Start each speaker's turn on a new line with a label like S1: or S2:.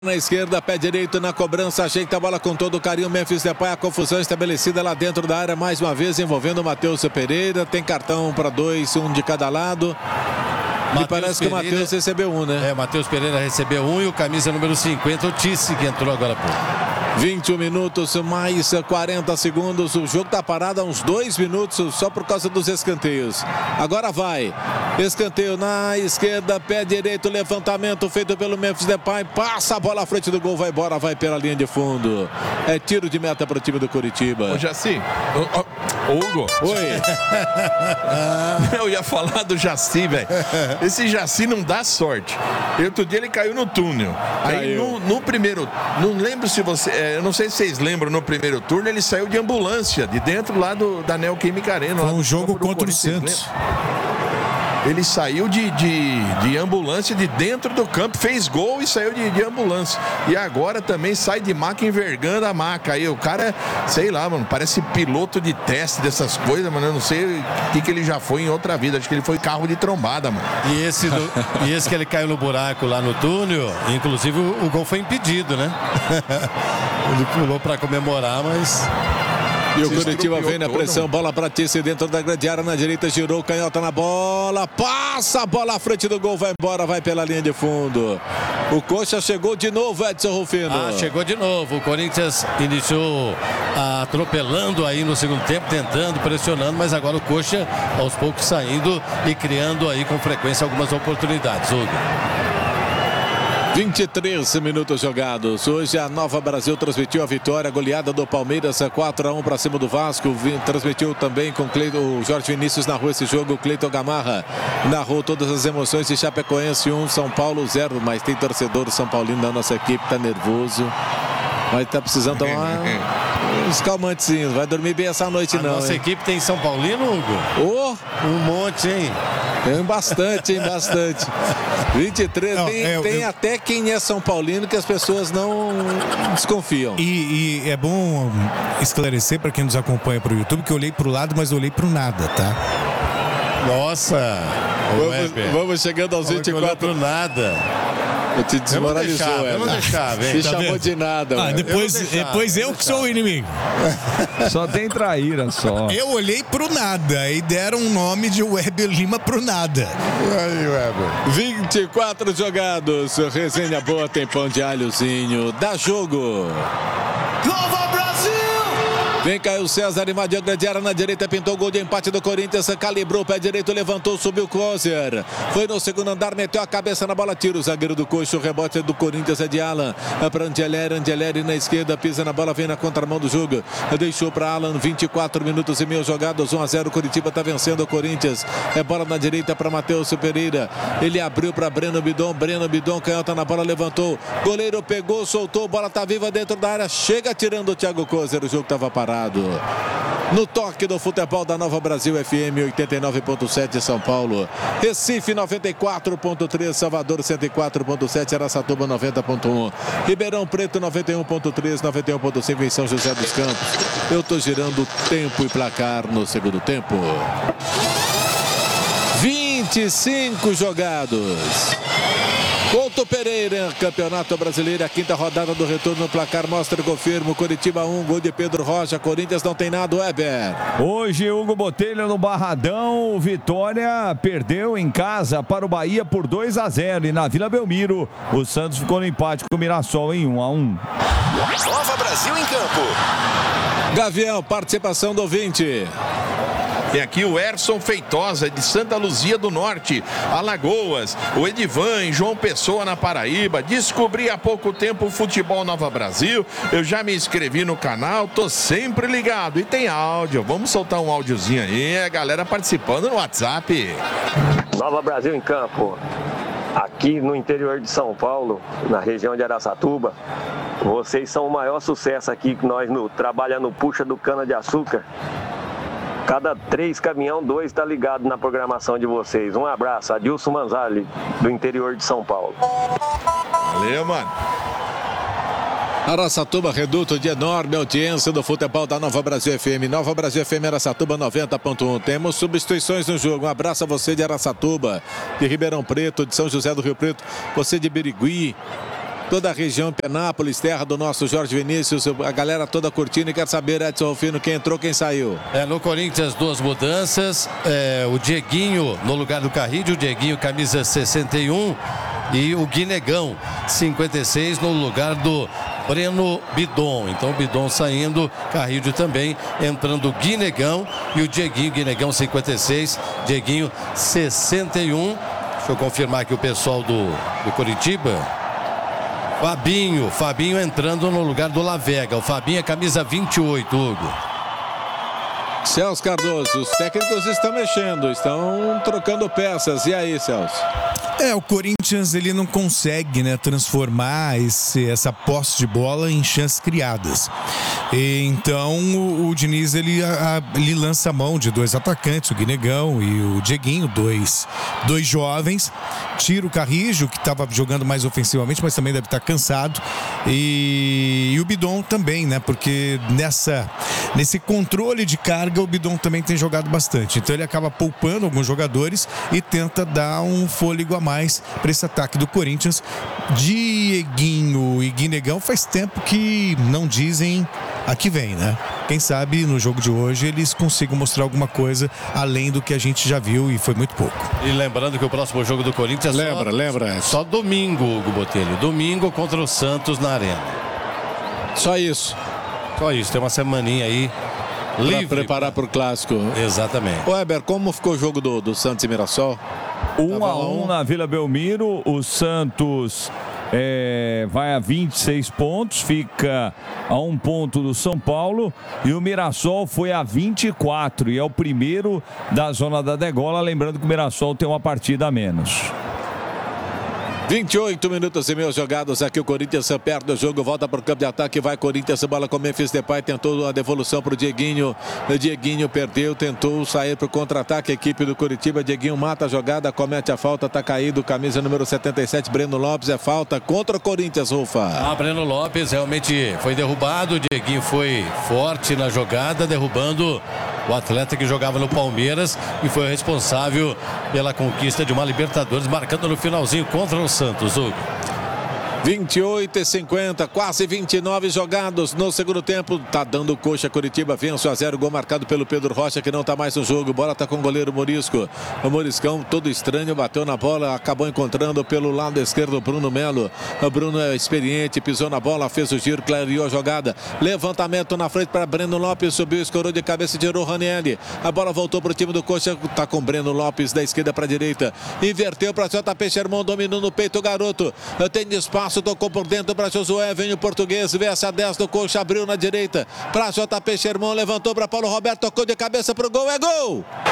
S1: Na esquerda, pé direito na cobrança, ajeita a bola com todo o carinho. Memphis Depay, a confusão estabelecida lá dentro da área, mais uma vez envolvendo o Matheus Pereira. Tem cartão para dois, um de cada lado. Me parece que o Matheus recebeu um, né?
S2: O Matheus Pereira recebeu um e o camisa número 50, o Tissi, que entrou agora há pouco.
S1: 21 minutos, mais 40 segundos. O jogo está parado há uns 2 minutos só por causa dos escanteios. Agora vai. Escanteio na esquerda, pé direito, levantamento feito pelo Memphis Depay. Passa a bola à frente do gol, vai embora, vai pela linha de fundo. É tiro de meta para o time do Curitiba.
S3: Ô, Jaci. Ô, Hugo.
S1: Oi.
S3: Eu ia falar do Jaci, velho. Esse Jaci não dá sorte. Outro dia ele caiu no túnel. Aí no primeiro. Não lembro se você. Eu não sei se vocês lembram, no primeiro turno ele saiu de ambulância, de dentro lá da Neoquímica Arena.
S4: Foi um jogo contra o Santos.
S3: Ele saiu de ambulância de dentro do campo, fez gol e saiu de ambulância. E agora também sai de maca envergando a maca. Aí o cara, sei lá, mano, parece piloto de teste dessas coisas, mano. Eu não sei o que ele já foi em outra vida. Acho que ele foi carro de trombada, mano.
S2: E esse que ele caiu no buraco lá no túnel, inclusive o gol foi impedido, né? Ele pulou para comemorar, mas...
S1: E o Curitiba vem na pressão, bola para Tissi dentro da grande área, na direita, girou, canhota na bola, passa a bola à frente do gol, vai embora, vai pela linha de fundo. O Coxa chegou de novo, Edson Rufino.
S2: Chegou de novo, o Corinthians iniciou atropelando aí no segundo tempo, tentando, pressionando, mas agora o Coxa aos poucos saindo e criando aí com frequência algumas oportunidades, Hugo.
S1: 23 minutos jogados. Hoje a Nova Brasil transmitiu a vitória, a goleada do Palmeiras 4-1 para cima do Vasco. Transmitiu também com o Jorge Vinícius narrou esse jogo. O Cleiton Gamarra narrou todas as emoções de Chapecoense 1, São Paulo 0. Mas tem torcedor São Paulino da nossa equipe, tá nervoso. Mas tá precisando tomar uns calmantezinhos. Vai dormir bem essa noite, não.
S2: Nossa equipe tem São Paulino, Hugo? Um monte, hein?
S1: Tem bastante, hein? Bastante. 23, não, tem até quem é São Paulino que as pessoas não desconfiam.
S4: E é bom esclarecer para quem nos acompanha pro YouTube que eu olhei pro lado, mas eu olhei pro nada, tá?
S2: Nossa!
S1: Vamos chegando aos 24.
S2: Nada.
S1: Te desmoralizou,
S2: vamos deixar, vem.
S1: Me chamou de nada.
S4: Depois eu que sou o inimigo.
S5: Só tem traíra, só.
S4: Eu olhei pro nada e deram um nome de Weber Lima pro nada.
S1: Aí, Weber. 24 jogados. Resenha boa, tem pão de alhozinho. Dá jogo.
S6: Nova Brasil!
S1: Vem Caio César, invadiu a grande área na direita, pintou o gol de empate do Corinthians, calibrou o pé direito, levantou, subiu o Closer. Foi no segundo andar, meteu a cabeça na bola, tira o zagueiro do Coxa, o rebote do Corinthians é de Alan. Para Angeleri na esquerda, pisa na bola, vem na contramão do jogo. Deixou para Alan, 24 minutos e meio jogados, 1-0, Curitiba está vencendo o Corinthians. É bola na direita para Matheus Pereira. Ele abriu para Breno Bidon, canhota na bola, levantou. Goleiro pegou, soltou, bola tá viva dentro da área, chega tirando o Thiago Closer, o jogo estava parado. No toque do futebol da Nova Brasil FM 89.7 São Paulo, Recife 94.3, Salvador 104.7, Araçatuba 90.1, Ribeirão Preto 91.3, 91.5 em São José dos Campos. Eu tô girando tempo e placar no segundo tempo. 25 jogados. Couto Pereira, Campeonato Brasileiro, a quinta rodada do retorno, no placar mostra e confirma, Curitiba 1, gol de Pedro Rocha, Corinthians não tem nada, Weber.
S5: Hoje, Hugo Botelho no Barradão, Vitória perdeu em casa para o Bahia por 2-0 e na Vila Belmiro, o Santos ficou no empate com o Mirassol em 1-1.
S6: Nova Brasil em campo.
S1: Gavião, participação do ouvinte.
S3: Tem aqui o Erson Feitosa, de Santa Luzia do Norte, Alagoas. O Edivan em João Pessoa, na Paraíba. Descobri há pouco tempo o Futebol Nova Brasil. Eu já me inscrevi no canal, tô sempre ligado. E tem áudio, vamos soltar um áudiozinho aí. A galera participando no WhatsApp.
S7: Nova Brasil em campo. Aqui no interior de São Paulo, na região de Araçatuba, vocês são o maior sucesso aqui que nós trabalhamos no puxa do cana-de-açúcar. Cada 3 caminhão, 2 está ligado na programação de vocês. Um abraço, Adilson Manzali, do interior de São Paulo.
S3: Valeu, mano.
S1: Araçatuba, reduto de enorme audiência do futebol da Nova Brasil FM. Nova Brasil FM Araçatuba 90.1. Temos substituições no jogo. Um abraço a você de Araçatuba, de Ribeirão Preto, de São José do Rio Preto, você de Birigui, toda a região Penápolis, terra do nosso Jorge Vinícius, a galera toda curtindo e quer saber, Edson Rufino, quem entrou, quem saiu.
S2: No Corinthians, 2 mudanças, o Dieguinho no lugar do Carrillo, o Dieguinho camisa 61 e o Guinegão 56 no lugar do Breno Bidon. Então o Bidon saindo, Carrillo também entrando, o Guinegão e o Guinegão 56, Dieguinho 61. Deixa eu confirmar aqui o pessoal do Coritiba. Fabinho entrando no lugar do La Vega. O Fabinho é camisa 28, Hugo.
S1: Celso Cardoso, os técnicos estão mexendo, estão trocando peças. E aí, Celso?
S4: O Corinthians ele não consegue, né, transformar essa posse de bola em chances criadas. Então o Diniz ele lança a mão de 2 atacantes, o Guinegão e o Dieguinho, dois jovens, tira o Carrillo, que estava jogando mais ofensivamente, mas também deve estar cansado, e o Bidon também, né, porque nesse controle de carga o Bidon também tem jogado bastante, então ele acaba poupando alguns jogadores e tenta dar um fôlego a mais para esse ataque do Corinthians. Dieguinho e Guinegão faz tempo que não dizem a que vem, né? Quem sabe no jogo de hoje eles consigam mostrar alguma coisa além do que a gente já viu, e foi muito pouco.
S2: E lembrando que o próximo jogo do Corinthians
S1: lembra.
S2: Só domingo, Hugo Botelho. Domingo contra o Santos na Arena.
S1: Só isso.
S2: Tem uma semaninha aí livre.
S1: Para preparar para o clássico.
S2: Exatamente.
S1: Ô, Heber, como ficou o jogo do Santos e Mirassol?
S5: 1-1 na Vila Belmiro. O Santos vai a 26 pontos, fica a 1 ponto do São Paulo, e o Mirassol foi a 24 e é o primeiro da zona da degola, lembrando que o Mirassol tem uma partida a menos.
S1: 28 minutos e meio jogados aqui, o Corinthians perde o jogo, volta para o campo de ataque, vai Corinthians, bola com Memphis Depay, tentou a devolução para o Dieguinho, perdeu, tentou sair para o contra-ataque, a equipe do Curitiba, Dieguinho mata a jogada, comete a falta, está caído, camisa número 77, Breno Lopes, é falta contra o Corinthians, Rufa.
S2: Breno Lopes realmente foi derrubado, o Dieguinho foi forte na jogada, derrubando o atleta que jogava no Palmeiras e foi o responsável pela conquista de uma Libertadores, marcando no finalzinho contra o Santos, Hugo.
S1: 28:50, quase 29 jogados no segundo tempo. Tá dando coxa, Curitiba vence 1-0, gol marcado pelo Pedro Rocha, que não tá mais no jogo. Bola tá com o goleiro Morisco. O Moriscão, todo estranho, bateu na bola, acabou encontrando pelo lado esquerdo o Bruno Melo. O Bruno é experiente, pisou na bola, fez o giro, clareou a jogada. Levantamento na frente para Breno Lopes, subiu, escorou de cabeça e tirou o Ranieri. A bola voltou pro time do coxa, tá com Breno Lopes da esquerda para direita. Inverteu para JP Sherman, dominou no peito o garoto. Tem espaço, tocou por dentro para Josué, vem o português, vê essa 10 do coxa, abriu na direita para JP Sherman, levantou para Paulo Roberto, tocou de cabeça pro gol, é gol!